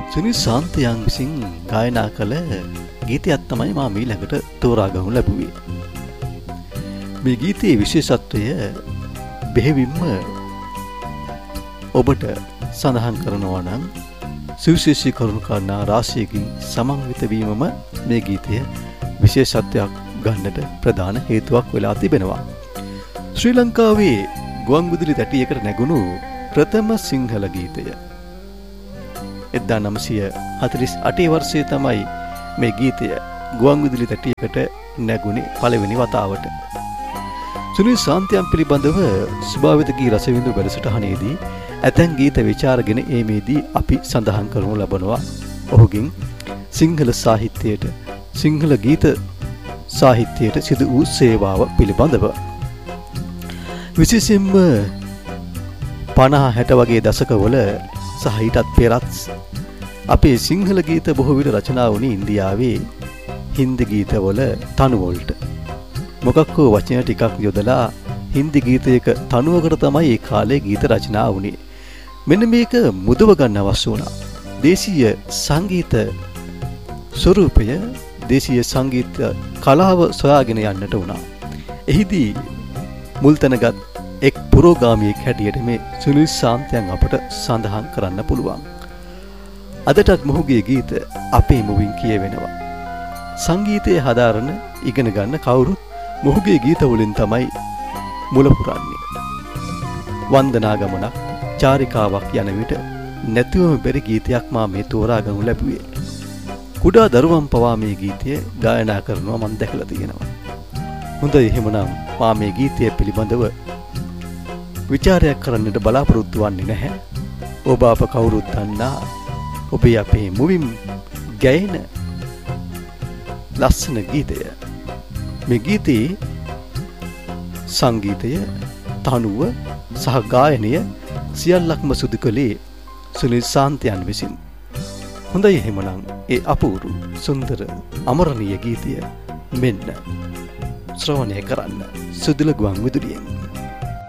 සුනිල් සාන්තයන් විසින් ගායනා කළ ගීතයක් තමයි මා ඊළඟට තෝරා ගනු ලැබුවේ. මේ ගීතයේ විශේෂත්වය බෙහෙවින්ම ඔබට සඳහන් කරනවා නම් සුවිශේෂී කරුණු කාරණා රාශියකින් සමන්විත වීමම මේ ගීතය විශේෂත්වයක් ගන්නට ප්‍රධාන හේතුවක් වෙලා තිබෙනවා. ශ්‍රී ලංකාවේ ගුවන්විදුලි තැටියකට නැගුණු ප්‍රථම සිංහල ගීතය 1948 වර්ෂයේ තමයි මේ ගීතය ගුවන්විදුලි තැටියකට නැගුණේ පළවෙනි වතාවට. සුනිල් සාන්තයන් පිළිබඳව ස්වභාවික ගී රසවිඳු වැඩසටහනේදී ඇතැම් ගීත විචාරගෙන ඒමේදී අපි සඳහන් කරනු ලබනවා ඔහුගෙන් සිංහල සාහිත්‍යයට සිංහල ගීත සාහිත්‍යයට සිදු වූ සේවාව පිළිබඳව. විශේෂයෙන්ම 50-60 වගේ දශකවල සහ ඊටත් පෙරත් අපේ සිංහල ගීත බොහෝ විට රචනා වුණේ ඉන්දියාවේ හින්දි ගීතවල තනු වලට. මොකක් හෝ වචන ටිකක් යොදලා හින්දි ගීතයක තනුවකට තමයි ඒ කාලේ ගීත රචනා වුණේ. මෙන්න මේක මුදව ගන්න අවශ්‍ය වුණා. දේශීය සංගීත ස්වරූපය දේශීය සංගීත කලාව සොයාගෙන යන්නට වුණා. එහිදී මුල් තැනගත් එක් පුරෝගාමියෙක් හැටියට මේ සුනිල් සාන්තයන් අපට සඳහන් කරන්න පුළුවන්. අදටත් මොහුගේ ගීත අපේ මුවින් කියවෙනවා. සංගීතය හදාරන ඉගෙන ගන්න කවුරුත් මොහුගේ ගීත වලින් තමයි මුල පුරන්නේ. වන්දනා ගමනක් චාරිකාවක් යන විට නැතිවම බැරි ගීතයක් මා මේ තෝරා ගනු ලැබුවේ. කුඩා දරුවන් පවා මේ ගීතය ගායනා කරනවා මම දැකලා තියෙනවා. හොඳයි එහෙමනම් මා මේ ගීතය පිළිබඳව විචාරයක් කරන්නට බලාපොරොත්තු වෙන්නේ නැහැ. ඔබ අප කවුරුත් දන්නා ඔබේ අපේ මුවින් ගැයෙන ලස්සන ගීතය. මේ ගීතයේ සංගීතය, තනුව සහ ගායනය සියල්ලක්ම සිදු කළේ සුනිල් සාන්තයන් විසින්. හොඳයි එහෙමනම් ඒ අපූරු සුන්දර අමරණීය ගීතය මෙන්න ශ්‍රවණය කරන්න සුදුල ගුවන් විදුලියෙන්.